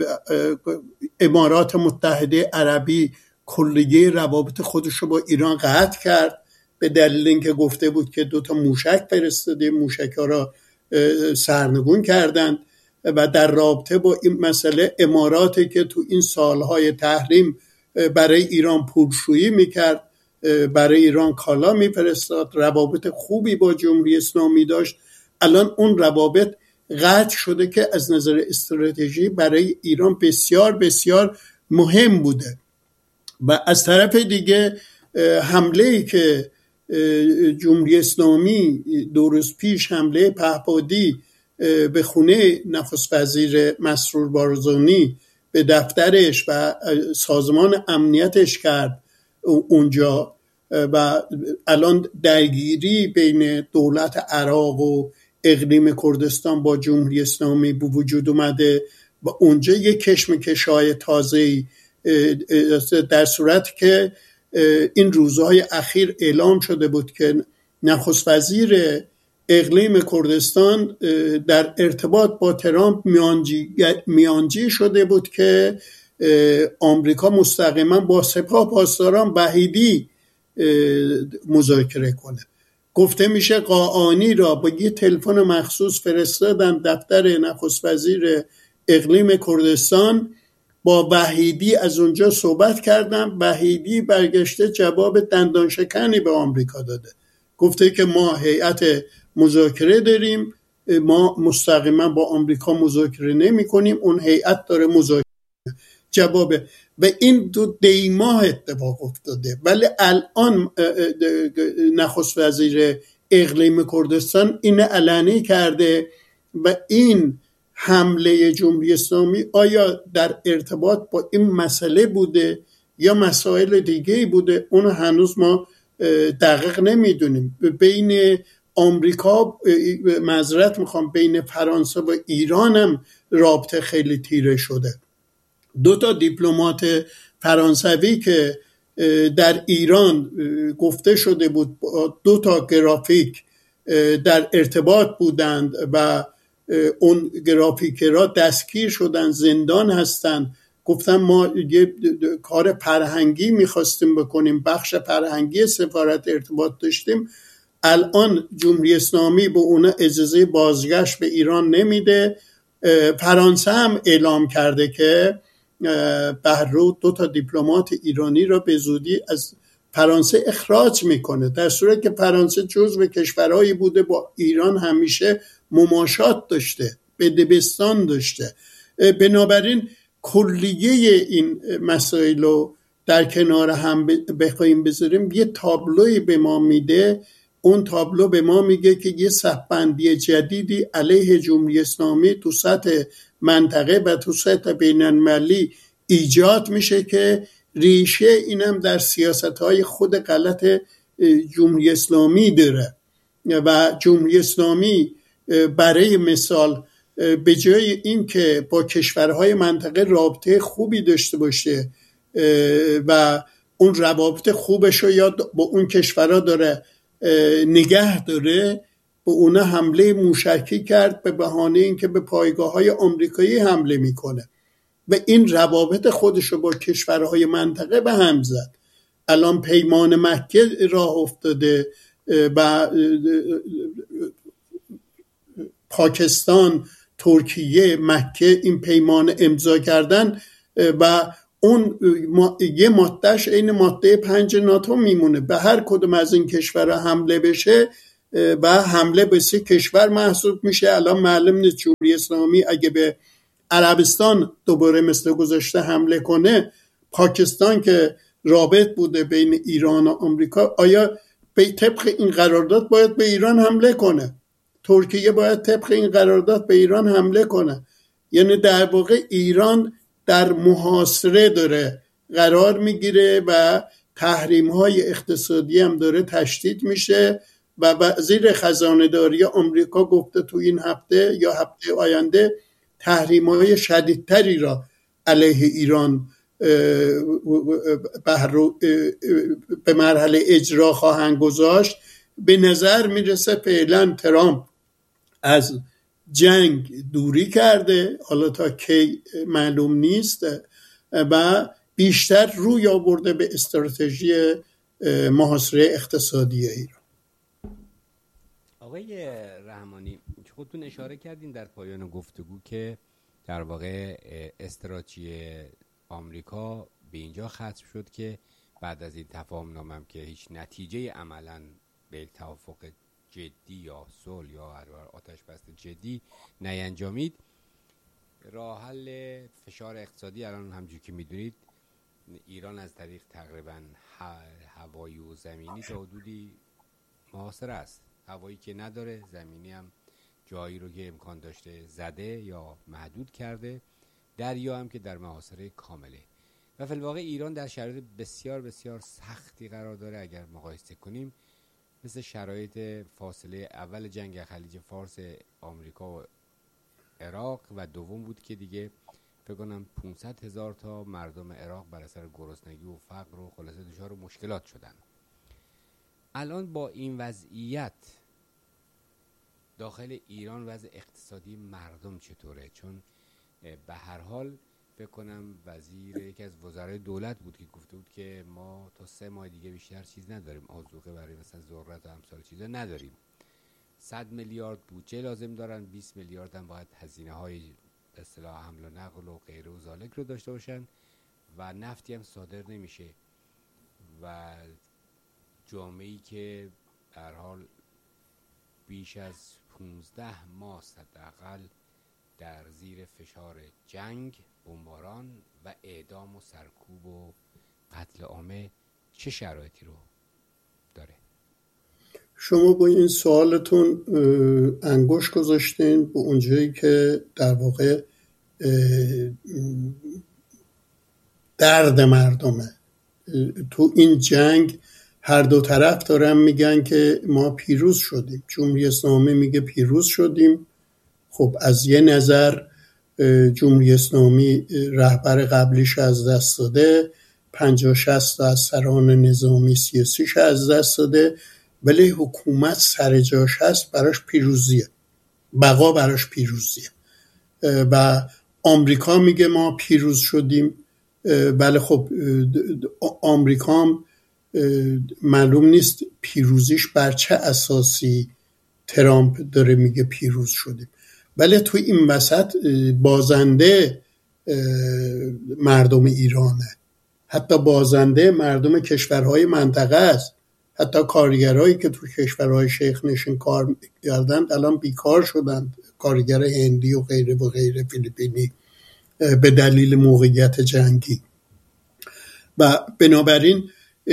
امارات متحده عربی کلیه روابط خودش رو با ایران قطع کرد به دلیل اینکه گفته بود که دو تا موشک فرستاده، موشک ها را سرنگون کردند و در رابطه با این مسئله اماراتی که تو این سالهای تحریم برای ایران پولشویی میکرد، برای ایران کالا میفرستاد، روابط خوبی با جمهوری اسلامی داشت، الان اون روابط قطع شده که از نظر استراتژی برای ایران بسیار بسیار مهم بوده. و از طرف دیگه حمله‌ای که جمهوری اسلامی دو روز پیش حمله پهپادی به خونه نخست وزیر مسرور بارزانی به دفترش و سازمان امنیتش کرد اونجا و الان درگیری بین دولت عراق و اقلیم کردستان با جمهوری اسلامی به وجود اومده و اونجا یک کشمکش‌های تازه‌ای در صورت که این روزهای اخیر اعلام شده بود که نخست وزیر اقلیم کردستان در ارتباط با ترامپ میانجی, میانجی شده بود که آمریکا مستقیما با سپاه پاسداران وحیدی مذاکره کنه. گفته میشه قاآنی را با یه تلفن مخصوص فرستادن دفتر نخست وزیر اقلیم کردستان، با وحیدی از اونجا صحبت کردن. وحیدی برگشته جواب دندان شکنی به آمریکا داده، گفته که ما هیئت مذاکره داریم، ما مستقیما با آمریکا مذاکره نمی کنیم، اون هیئت داره مذاکره. جوابه و این دو دیماه اتفاق افتاده. ولی الان نخست وزیر اقلیم کردستان این علنی کرده و این حمله جمهوری اسلامی آیا در ارتباط با این مسئله بوده یا مسائل دیگه بوده، اون هنوز ما دقیق نمیدونیم. بین آمریکا، معذرت میخوام، بین فرانسه و ایران هم رابطه خیلی تیره شده. دو تا دیپلمات فرانسوی که در ایران گفته شده بود دو تا گرافیک در ارتباط بودند و اون گرافیکرها دستگیر شدن، زندان هستن. گفتم ما یه کار فرهنگی میخواستیم بکنیم، بخش فرهنگی سفارت ارتباط داشتیم. الان جمهوری اسلامی به اونا اجازه بازگشت به ایران نمیده. فرانسه هم اعلام کرده که بهرو دو تا دیپلمات ایرانی را به زودی از فرانسه اخراج میکنه، در صورتی که فرانسه جزو کشورهایی بوده با ایران همیشه مماشات داشته، به دبستان داشته. بنابراین کلیه این مسائل رو در کنار هم بخوایم بذاریم یه تابلوی به ما میده. اون تابلو به ما میگه که یه صف‌بندی جدیدی علیه جمهوری اسلامی تو سطح منطقه و تو سطح بین‌المللی ایجاد میشه که ریشه اینم در سیاست‌های خود غلط جمهوری اسلامی داره و جمهوری اسلامی برای مثال به جای این که با کشورهای منطقه رابطه خوبی داشته باشه و اون روابط خوبش رو یا با اون کشورها داره نگه داره، به اونا حمله موشکی کرد به بهانه اینکه به پایگاه‌های آمریکایی حمله میکنه و این روابط خودش رو با کشورهای منطقه به هم زد. الان پیمان مکه راه افتاده و پاکستان، ترکیه، مکه این پیمان امضا کردن و اون یه مادهش این ماده پنج ناتو میمونه. به هر کدوم از این کشورها حمله بشه و حمله به سه کشور محسوب میشه. الان معلوم نیست جمهوری اسلامی اگه به عربستان دوباره مثل گذشته حمله کنه، پاکستان که رابط بوده بین ایران و آمریکا، آیا به طبق این قرارداد باید به ایران حمله کنه؟ ترکیه باید طبق این قرارداد به ایران حمله کنه. یعنی در واقع ایران در محاصره داره قرار میگیره و تحریم های اقتصادی هم داره تشدید میشه و وزیر خزانه داری آمریکا گفته تو این هفته یا هفته آینده تحریم های شدیدتری را علیه ایران به مرحله اجرا خواهند گذاشت. به نظر میرسه فعلا ترامپ از جنگ دوری کرده، حالا تا کی معلوم نیست، و بیشتر روی آورده به استراتژی محاصره اقتصادی ایران. آقای رحمانی، خودتون اشاره کردین در پایان گفتگو که در واقع استراتژی آمریکا به اینجا ختم شد که بعد از این تفاهم نامه هم که هیچ نتیجه عملاً به یک توافق جدی یا صلح یا آتش بس جدی نینجامید، راه حل فشار اقتصادی الان همونجوری که میدونید ایران از طریق تقریبا هوایی و زمینی تا حدودی محاصره است. هوایی که نداره، زمینی هم جایی رو که امکان داشته زده یا محدود کرده، دریا هم که در محاصره کامله و فی الواقع ایران در شرایط بسیار بسیار سختی قرار داره. اگر مقایسه کنیم مثل شرایط فاصله اول جنگ خلیج فارس آمریکا و عراق و دوم بود که دیگه فکر کنم پانصد هزار تا مردم عراق بر اثر گرسنگی و فقر و خلاصه دچار مشکلات شدن. الان با این وضعیت داخل ایران وضع اقتصادی مردم چطوره؟ چون به هر حال فکر کنم وزیر یکی از وزرای دولت بود که گفته بود که ما تا سه ماه دیگه بیشتر چیز نداریم، آذوقه برای مثلا ذرت و امثال چیزا نداریم. صد میلیارد بودجه لازم دارن، بیست میلیارد هم باید هزینه های به اصطلاح حمل و نقل و غیره و ذالک رو داشته باشن و نفتی هم صادر نمیشه و جامعه‌ای که در حال بیش از پانزده ماه حداقل در زیر فشار جنگ، بمباران و اعدام و سرکوب و قتل عامه چه شرایطی رو داره؟ شما با این سوالتون انگوش گذاشتین به اونجایی که در واقع درد مردمه. تو این جنگ هر دو طرف دارن میگن که ما پیروز شدیم. جمهوری اسلامی میگه پیروز شدیم. خب از یه نظر جمهوری اسلامی رهبر قبلیش از دست داده، پنجاه شصت از سران نظامی سیاسیش از دست داده، ولی حکومت سر جاش هست، براش پیروزیه، بقا براش پیروزیه. و آمریکا میگه ما پیروز شدیم، بله خب آمریکا هم معلوم نیست پیروزیش بر چه اساسی ترامپ داره میگه پیروز شدیم، ولی تو این وسط بازنده مردم ایرانه، حتی بازنده مردم کشورهای منطقه است. حتی کارگرایی که تو کشورهای شیخ نشین کار کردند الان بیکار شدند، کارگر هندی و غیره و غیره، فیلیپینی، به دلیل موقعیت جنگی. و بنابراین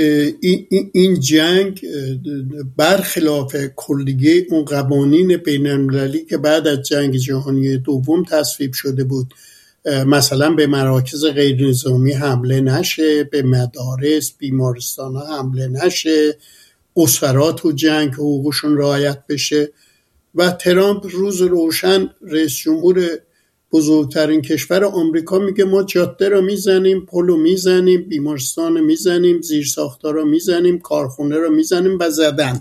این جنگ برخلاف کلیه اون قوانین بین المللی که بعد از جنگ جهانی دوم تصویب شده بود، مثلا به مراکز غیر نظامی حمله نشه، به مدارس، بیمارستان ها حمله نشه، اسرا تو جنگ حقوقشون رعایت بشه. و ترامپ روز روشن رئیس جمهور بزرگترین کشور آمریکا میگه ما جاده رو میزنیم، پلو میزنیم، بیمارستان رو میزنیم، زیرساخت‌ها رو میزنیم، کارخونه رو میزنیم و زدن.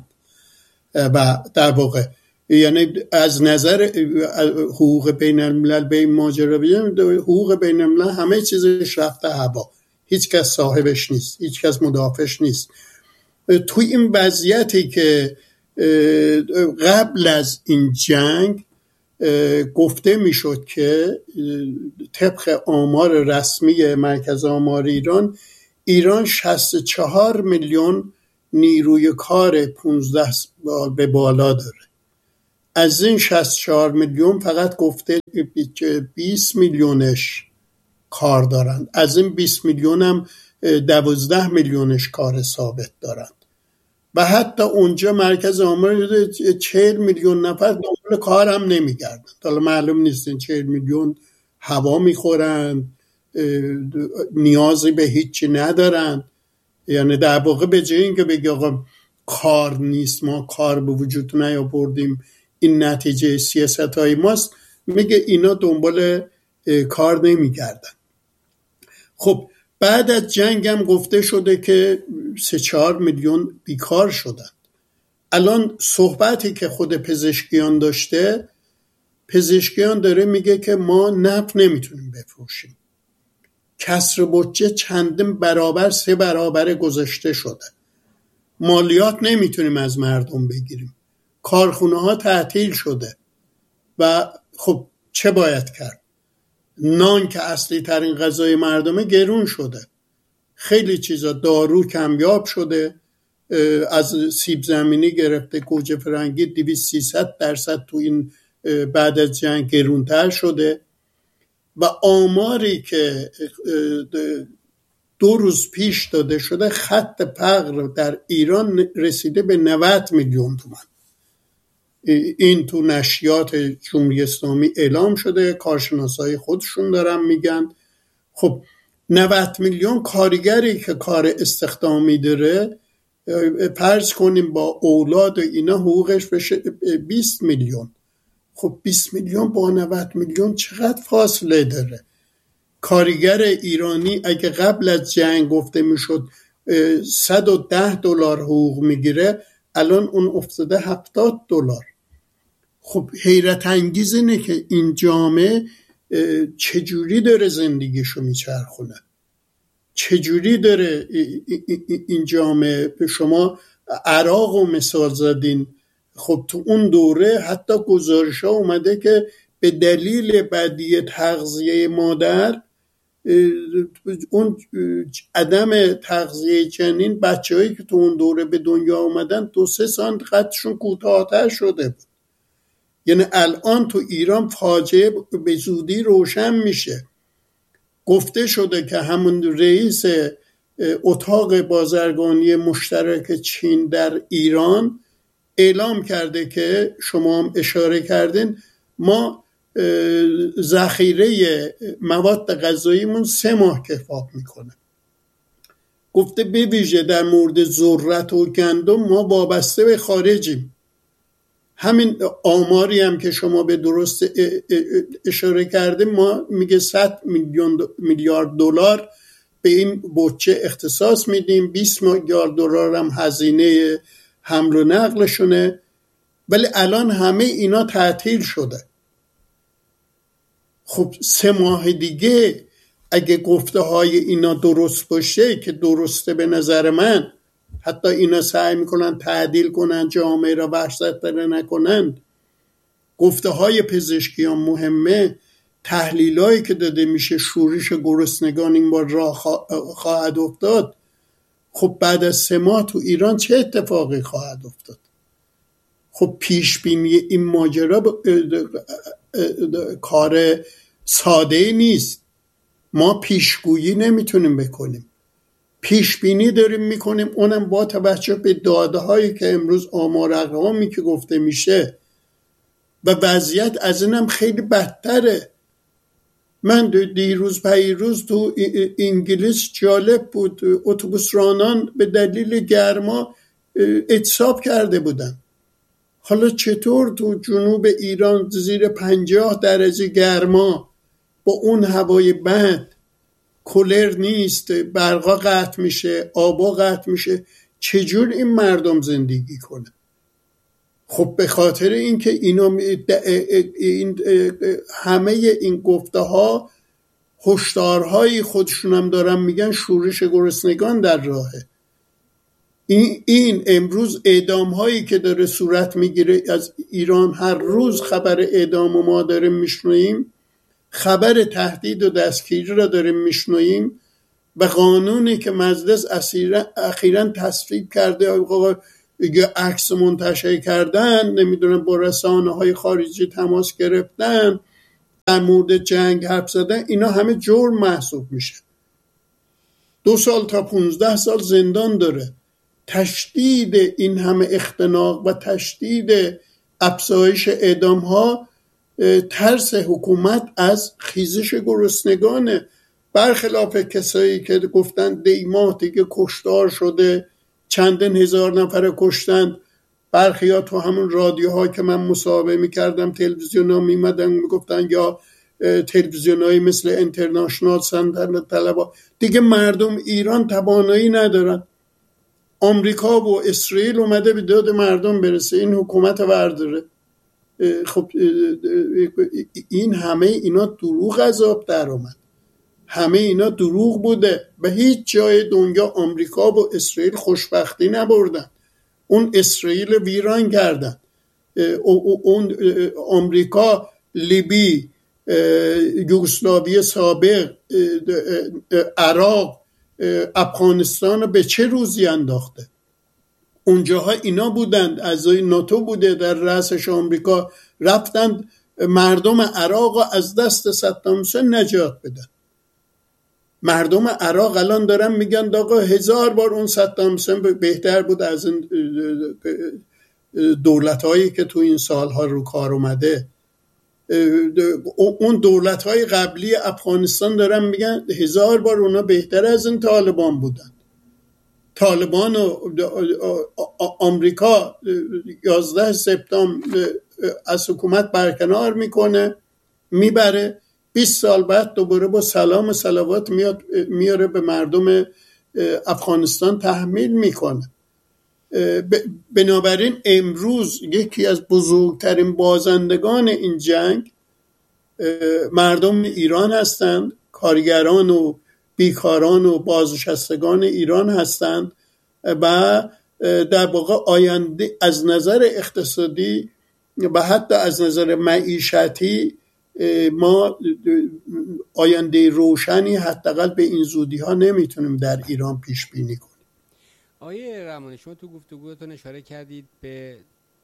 و در واقع یعنی از نظر حقوق بین الملل به این ماجرا بگیم، حقوق بین الملل همه چیزش رفته هوا، هیچ کس صاحبش نیست، هیچ کس مدافعش نیست. توی این وضعیتی که قبل از این جنگ گفته میشد که طبق آمار رسمی مرکز آمار ایران، ایران شصت و چهار میلیون نیروی کار پانزده به بالا داره. از این شصت و چهار میلیون فقط گفته بیست میلیونش کار دارند، از این بیست میلیون هم دوازده میلیونش کار ثابت دارند. و حتی اونجا مرکز آمار چهل میلیون نفر دنبال کار هم نمیگردن. حالا معلوم نیست این چهل میلیون هوا میخورن، نیازی به هیچی ندارن. یعنی در واقع به جای اینکه بگه آقا کار نیست، ما کار به وجود نیاوردیم، این نتیجه سیاست های ماست، میگه اینا دنبال کار نمیگردن. خب بعد از جنگ هم گفته شده که سه چهار میلیون بیکار شدن. الان صحبتی که خود پزشکیان داشته، پزشکیان داره میگه که ما نفت نمیتونیم بفروشیم، کسر بودجه چندین برابر سه برابر گذشته شده، مالیات نمیتونیم از مردم بگیریم، کارخونه ها تعطیل شده. و خب چه باید کرد؟ نان که اصلی ترین غذای مردمه گرون شده، خیلی چیزا، دارو کمیاب شده، از سیب زمینی گرفته گوجه فرنگی دویست سیصد درصد تو این بعد از جنگ گرونتر شده. و آماری که دو روز پیش داده شده، خط فقر در ایران رسیده به نود میلیون تومان. این تو نشریات جمهوری اسلامی اعلام شده، کارشناسای خودشون دارن میگن. خب نود میلیون کارگری که کار استخدامی داره، فرض کنیم با اولاد و اینا حقوقش بشه بیست میلیون. خب بیست میلیون با نود میلیون چقدر فاصله داره؟ کارگر ایرانی اگه قبل از جنگ گفته میشد صد و ده دلار حقوق میگیره، الان اون افتاده هفتاد دلار. خب حیرت انگیز اینه که این جامعه چجوری داره زندگیشو میچرخونه، چجوری داره این جامعه. به شما عراق رو مثال زدین، خب تو اون دوره حتی گزارش ها اومده که به دلیل بدی تغذیه مادر، اون عدم تغذیه جنین، بچه هایی که تو اون دوره به دنیا اومدن دو سه سانت قدشون کوتاه‌تر شده بود. یعنی الان تو ایران فاجعه به زودی روشن میشه. گفته شده که همون رئیس اتاق بازرگانی مشترک چین در ایران اعلام کرده که شما هم اشاره کردین ما ذخیره مواد غذاییمون سه ماه کفاف میکنه. گفته به ویژه در مورد ذرت و گندم ما وابسته به خارجیم. همین آماری هم که شما به درست اشاره کرده ما میگه صد میلیون میلیارد دلار به این بودجه اختصاص میدیم، بیست میلیارد دلار هم هزینه حمل و نقلشونه، ولی الان همه اینا تعطیل شده. خب سه ماه دیگه اگه گفته های اینا درست باشه که درسته به نظر من، حتی اینا سعی میکنن تعدیل کنن جامعه را وحشت داره نکنن، گفته های پزشکی هم مهمه، تحلیل هایی که داده میشه شورش گرسنگان این بار راه خواهد افتاد. خب بعد از سه ماه تو ایران چه اتفاقی خواهد افتاد؟ خب پیش بینی این ماجرا کار ساده نیست. ما پیشگویی نمیتونیم بکنیم، پیش بینی داریم میکنیم، اونم با توجه به داده هایی که امروز آمار اقوامی که گفته میشه و وضعیت از اینم خیلی بدتره. من دیروز پیروز تو انگلیس جالب بود، اتوبوس رانان به دلیل گرما اعتصاب کرده بودن. حالا چطور تو جنوب ایران زیر پنجاه درجه گرما با اون هوای بد، کولر نیست، برقا قطع میشه، آبا قطع میشه، چجور این مردم زندگی کنه؟ خب به خاطر اینکه اینا این همه این گفته ها هشدارهای خودشون هم دارن میگن شورش گرسنگان در راهه. این, این امروز اعدام هایی که داره صورت میگیره از ایران، هر روز خبر اعدام ما داریم میشنویم، خبر تهدید و دستگیری را داریم میشنویم و قانونی که مجلس اخیراً تصویب کرده یه عکس منتشر کردن، نمیدونم با رسانه های خارجی تماس گرفتن، در مورد جنگ حرف زدن، اینا همه جرم محسوب میشه. دو سال تا پونزده سال زندان داره. تشدید این همه اختناق و تشدید افزایش اعدام ها ترس حکومت از خیزش گرسنگانه. برخلاف کسایی که گفتن دیماتی که کشتار شده، چندین هزار نفر کشتند، برخی ها تو همون رادیوها که من مصاحبه میکردم، تلویزیون ها میمدن میگفتن یا تلویزیون هایی مثل انترناشنال سنتر طلبا دیگه مردم ایران توانایی ندارن. آمریکا و اسرائیل اومده به داد مردم برسه، این حکومت ورداره. خب این همه اینا دروغ از آب در اومد، همه اینا دروغ بوده. به هیچ جای دنیا آمریکا و اسرائیل خوشبختی نبردن، اون اسرائیل ویران کردن. اون آمریکا لیبی، یوگسلاوی سابق، عراق، افغانستان رو به چه روزی انداخته؟ اونجاها اینا بودند، اعضای ناتو بوده در رأسش آمریکا، رفتند مردم عراق از دست صدام حسین نجات بدن. مردم عراق الان دارن میگن آقا هزار بار اون صدام حسین بهتر بود از این دولت‌هایی که تو این سالها رو کار اومده. اون دولت‌های قبلی افغانستان دارن میگن هزار بار اونا بهتر از این طالبان بودن. طالبان و آمریکا یازده سپتامبر از حکومت برکنار میکنه، میبره، بیست سال بعد دوباره با سلام و صلوات میاد میاره به مردم افغانستان تحمیل میکنه. بنابراین امروز یکی از بزرگترین بازندگان این جنگ مردم ایران هستند، کارگران و بیکاران و بازنشستگان ایران هستند و در واقع آینده از نظر اقتصادی و حتی از نظر معیشتی ما آینده روشنی حداقل به این زودی ها نمیتونیم در ایران پیش بینی کنیم. آیه رحمانی، شما تو گفتگوتون اشاره کردید به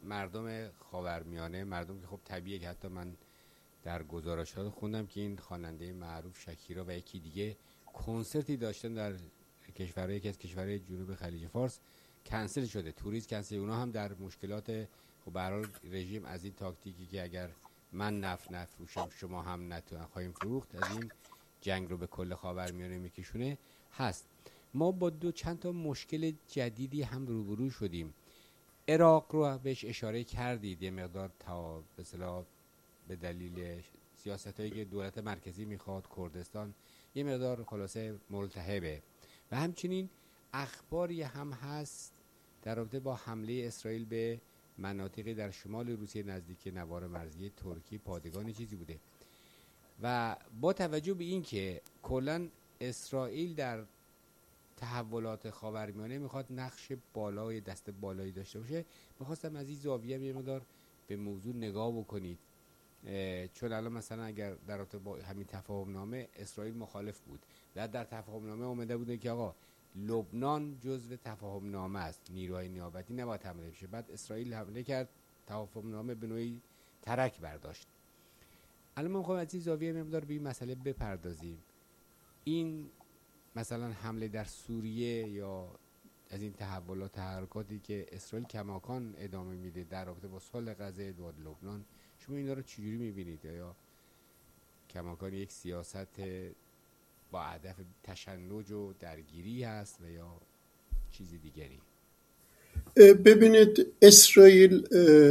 مردم خاورمیانه، مردم که خب طبیعیه که حتی من در گزارشات خوندم که این خواننده معروف شکیرا و یکی دیگه کنسرتی داشتن در کشورهای که از کشورهای جنوب خلیج فارس کنسل شده، توریست کنسل. اونا هم در مشکلات، خب به هر حال رژیم از این تاکتیکی که اگر من نفت نفروشم شما هم نخواهیم فروخت، از این جنگ رو به کل خاورمیانه میکشونه هست. ما با دو چند تا مشکل جدیدی هم روبرو شدیم. عراق رو بهش اشاره کردید، یه مقدار تا به اصطلاح به دلیل سیاستایی که دولت مرکزی میخواد، کردستان یه مقدار خلاصه ملتهبه. و همچنین اخباری هم هست در رابطه با حمله اسرائیل به مناطقی در شمال روسیه نزدیک نوار مرزی ترکی، پادگان چیزی بوده. و با توجه به این که کلا اسرائیل در تحولات خاورمیانه میخواد نقش بالای دست بالایی داشته باشه، میخواستم از این زاویه یه مقدار به موضوع نگاه بکنید. چون الان مثلا اگر در رابطه با همین تفاهم نامه اسرائیل مخالف بود و در تفاهم نامه اومده بوده که آقا لبنان جزو تفاهم نامه است، نیروهای نیابتی نباید حمله بشه، بعد اسرائیل حمله کرد، تفاهم نامه به نوعی ترک برداشت. الان ما میخوایم از این زاویه مقدار به این مسئله بپردازیم. این مثلا حمله در سوریه یا از این تحولات تحرکاتی که اسرائیل کماکان ادامه میده در رابطه با صلح غزه و لبنان، شما اینا رو چجوری میبینید؟ یا کماکان یک سیاست با هدف تشنج و درگیری هست و یا چیزی دیگری؟ ببینید، اسرائیل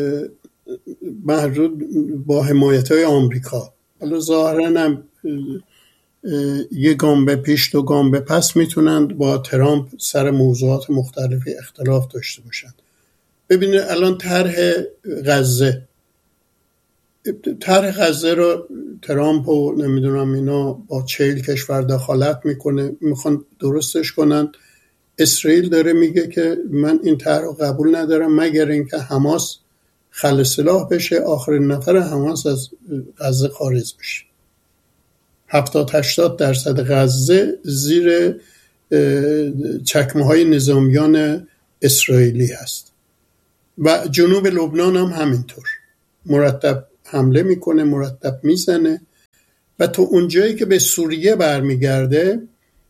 محدود با حمایت‌های آمریکا، حالا ظاهراً هم یه گام به پیش دو گام به پس میتونند با ترامپ سر موضوعات مختلفی اختلاف داشته باشند. ببینید الان طرح غزه طرح غزه رو ترامپ و نمیدونم اینا با چهل کشور دخالت میکنه، میخوان درستش کنن. اسرائیل داره میگه که من این طرح رو قبول ندارم مگر اینکه حماس خل سلاح بشه، آخرین نفر حماس از غزه خارج بشه. هفتاد هشتاد درصد غزه زیر چکمه های نظامیان اسرائیلی هست و جنوب لبنان هم همینطور مرتب حمله میکنه، مرتب میزنه. و تو اونجایی که به سوریه برمیگرده،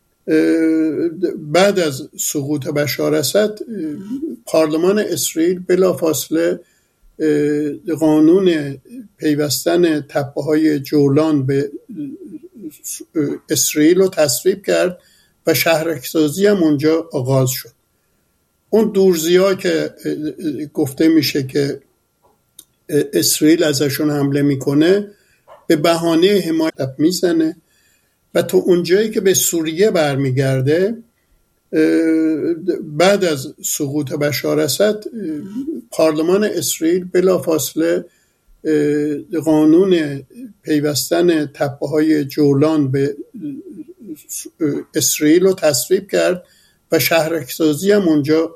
بعد از سقوط بشار اسد پارلمان اسرائیل بلافاصله قانون پیوستن تپه های جولان به اسرائیل رو تصویب کرد و شهرکسازی هم اونجا آغاز شد. اون دورزی ها که گفته میشه که اسرائیل ازشون حمله میکنه به بهانه حمایت میزنه و تو اونجایی که به سوریه برمیگرده، بعد از سقوط بشار اسد پارلمان اسرائیل بلافاصله قانون پیوستن تپه های جولان به اسرائیل رو تصویب کرد و شهرکسازی هم اونجا